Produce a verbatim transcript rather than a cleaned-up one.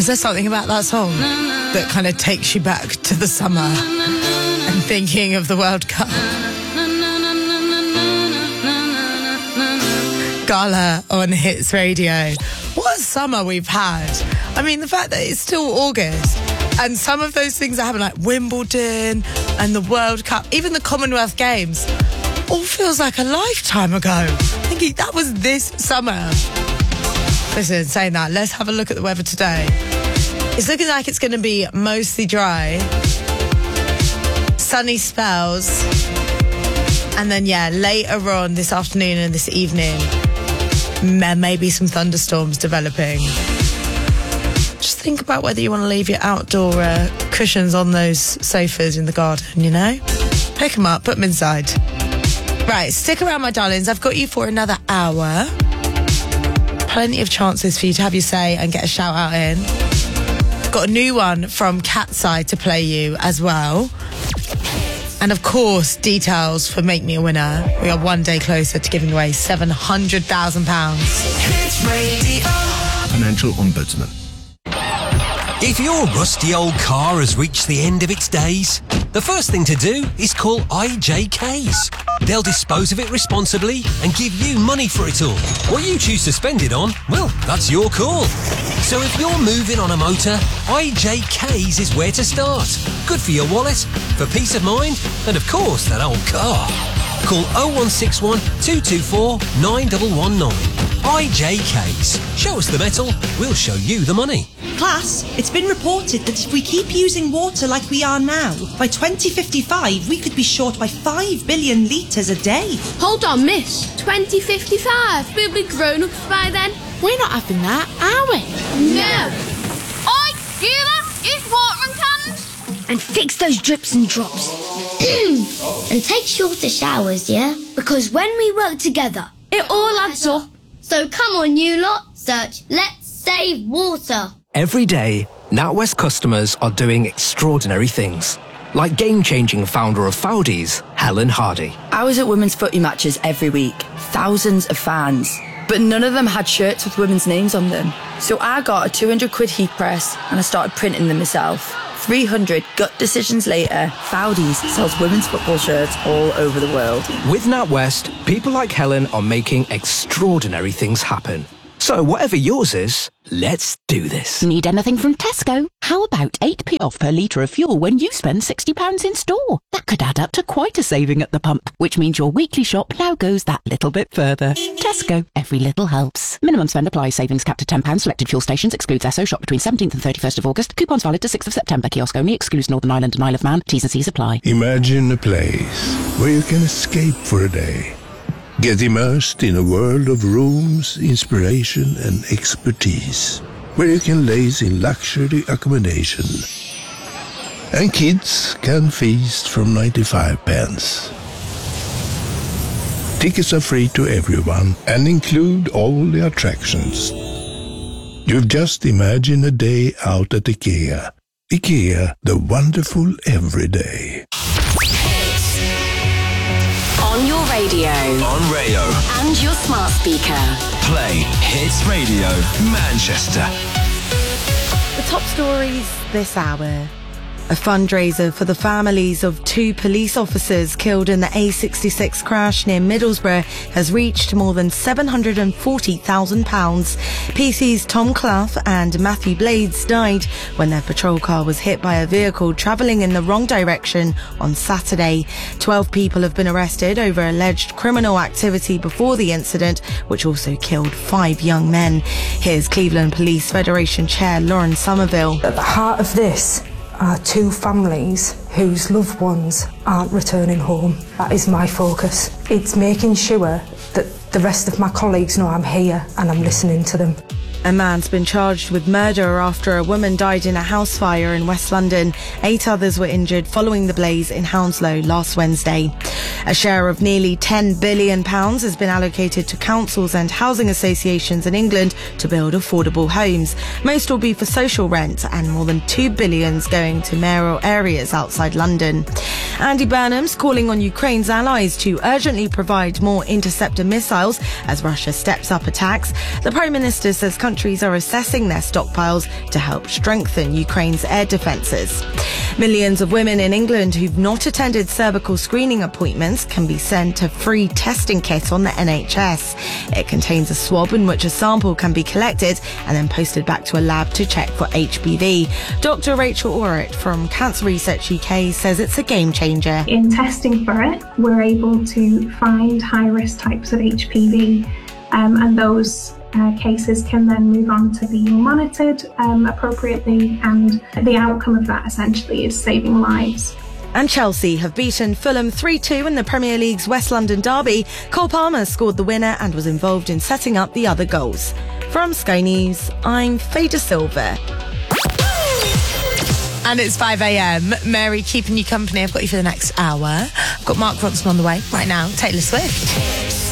Is there something about that song that kind of takes you back to the summer and thinking of the World Cup? Gala on Hits Radio. What a summer we've had. I mean, the fact that it's still August and some of those things that happen, like Wimbledon and the World Cup, even the Commonwealth Games, all feels like a lifetime ago. Thinking that was this summer. Listen, saying that, let's have a look at the weather today. It's looking like it's going to be mostly dry, sunny spells, and then, yeah, later on this afternoon and this evening, there may be some thunderstorms developing. Just think about whether you want to leave your outdoor uh, cushions on those sofas in the garden, you know? Pick them up, put them inside. Right, stick around, my darlings. I've got you for another hour. Plenty of chances for you to have your say and get a shout out in. Got a new one from Catside to play you as well. And of course, details for Make Me a Winner. We are one day closer to giving away seven hundred thousand pounds. Financial Ombudsman. If your rusty old car has reached the end of its days, the first thing to do is call I J Ks. They'll dispose of it responsibly and give you money for it all. What you choose to spend it on, well, that's your call. So if you're moving on a motor, I J Ks is where to start. Good for your wallet, for peace of mind, and of course, that old car. Call oh one six one, two two four, nine one one nine. I J Ks. Show us the metal, we'll show you the money. Class, it's been reported that if we keep using water like we are now, by twenty fifty-five we could be short by five billion litres a day. Hold on, miss. twenty fifty-five? We'll be grown-ups by then. We're not having that, are we? No. Oi, Gila, use watering cans. And fix those drips and drops. And take shorter showers, yeah? Because when we work together, it all adds up. So come on, you lot, search Let's Save Water. Every day, NatWest customers are doing extraordinary things. Like game-changing founder of Foudies, Helen Hardy. I was at women's footy matches every week. Thousands of fans. But none of them had shirts with women's names on them. So I got a two hundred quid heat press and I started printing them myself. three hundred gut decisions later, Foudies sells women's football shirts all over the world. With NatWest, people like Helen are making extraordinary things happen. So whatever yours is, let's do this. Need anything from Tesco? How about eight p off per litre of fuel when you spend sixty pounds in store? That could add up to quite a saving at the pump, which means your weekly shop now goes that little bit further. Tesco, every little helps. Minimum spend applies. Savings capped at ten pounds. Selected fuel stations. Excludes Esso. Shop between seventeenth and thirty-first of August. Coupons valid to sixth of September. Kiosk only. Excludes Northern Ireland and Isle of Man. T's and C's apply. Imagine a place where you can escape for a day. Get immersed in a world of rooms, inspiration and expertise, where you can laze in luxury accommodation. And kids can feast from ninety-five pence. Tickets are free to everyone and include all the attractions. You've just imagined a day out at IKEA. IKEA, the wonderful everyday. On your radio. On Rayo. And your smart speaker. Play Hits Radio Manchester. The top stories this hour. A fundraiser for the families of two police officers killed in the A sixty-six crash near Middlesbrough has reached more than seven hundred forty thousand pounds. P C's Tom Clough and Matthew Blades died when their patrol car was hit by a vehicle travelling in the wrong direction on Saturday. Twelve people have been arrested over alleged criminal activity before the incident, which also killed five young men. Here's Cleveland Police Federation Chair Lauren Somerville. At the heart of this are two families whose loved ones aren't returning home. That is my focus. It's making sure that the rest of my colleagues know I'm here and I'm listening to them. A man's been charged with murder after a woman died in a house fire in West London. Eight others were injured following the blaze in Hounslow last Wednesday. A share of nearly ten billion pounds has been allocated to councils and housing associations in England to build affordable homes. Most will be for social rent and more than two billion pounds going to mayoral areas outside London. Andy Burnham's calling on Ukraine's allies to urgently provide more interceptor missiles as Russia steps up attacks. The Prime Minister says countries are assessing their stockpiles to help strengthen Ukraine's air defences. Millions of women in England who've not attended cervical screening appointments can be sent a free testing kit on the N H S. It contains a swab in which a sample can be collected and then posted back to a lab to check for H P V. Doctor Rachel Orritt from Cancer Research U K says it's a game changer. In testing for it, we're able to find high-risk types of H P V, um, and those uh, cases can then move on to being monitored um, appropriately, and the outcome of that essentially is saving lives. And Chelsea have beaten Fulham three two in the Premier League's West London derby. Cole Palmer scored the winner and was involved in setting up the other goals. From Sky News, I'm Faye De Silva. And it's five a.m. Mary keeping you company. I've got you for the next hour. I've got Mark Ronson on the way right now. Taylor Swift.